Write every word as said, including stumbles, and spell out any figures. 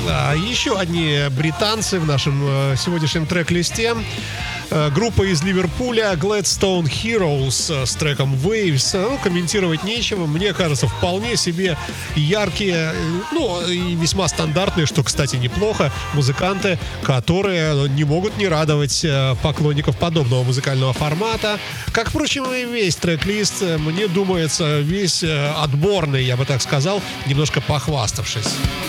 А, еще одни британцы в нашем э, сегодняшнем трек-листе. Э, группа из Ливерпуля Gladstone Heroes э, с треком Waves. Ну, комментировать нечего. Мне кажется, вполне себе яркие, э, ну, и весьма стандартные, что, кстати, неплохо, музыканты, которые не могут не радовать э, поклонников подобного музыкального формата. Как, впрочем, и весь трек-лист, э, мне думается, весь э, отборный, я бы так сказал, немножко похваставшись.